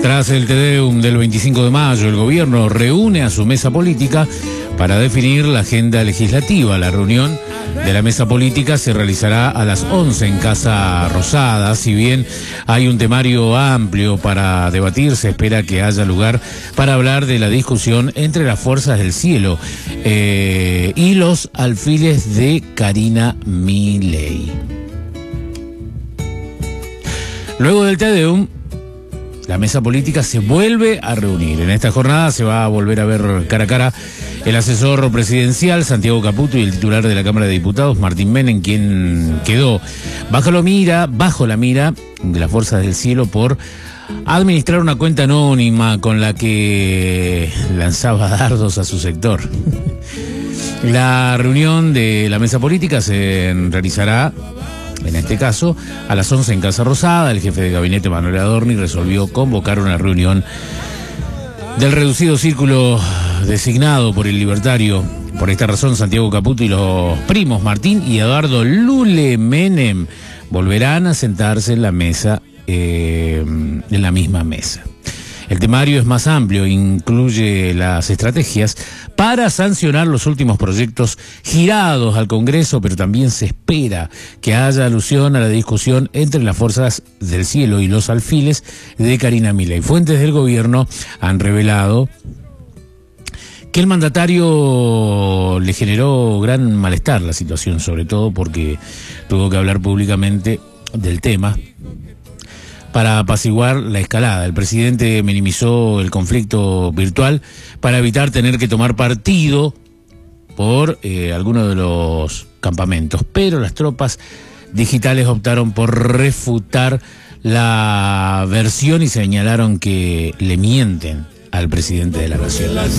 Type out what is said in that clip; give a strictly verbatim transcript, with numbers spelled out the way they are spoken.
Tras el Tedeum del veinticinco de mayo, el gobierno reúne a su mesa política para definir la agenda legislativa. La reunión de la mesa política se realizará a las once en Casa Rosada. Si bien hay un temario amplio para debatir, se espera que haya lugar para hablar de la discusión entre las fuerzas del cielo eh, y los alfiles de Karina Milei. Luego del Tedeum, la mesa política se vuelve a reunir. En esta jornada se va a volver a ver cara a cara el asesor presidencial, Santiago Caputo, y el titular de la Cámara de Diputados, Martín Menem, quien quedó bajo la mira, bajo la mira de las fuerzas del cielo por administrar una cuenta anónima con la que lanzaba dardos a su sector. La reunión de la mesa política se realizará, en este caso, a las once en Casa Rosada. El jefe de gabinete, Manuel Adorni, resolvió convocar una reunión del reducido círculo designado por el libertario. Por esta razón, Santiago Caputo y los primos Martín y Eduardo Lule Menem volverán a sentarse en la mesa, eh, en la misma mesa. El temario es más amplio, incluye las estrategias para sancionar los últimos proyectos girados al Congreso, pero también se espera que haya alusión a la discusión entre las fuerzas del cielo y los alfiles de Karina Milei. Fuentes del gobierno han revelado que el mandatario le generó gran malestar la situación, sobre todo porque tuvo que hablar públicamente del tema para apaciguar la escalada. El presidente minimizó el conflicto virtual para evitar tener que tomar partido por eh, algunos de los campamentos, pero las tropas digitales optaron por refutar la versión y señalaron que le mienten al presidente de la nación.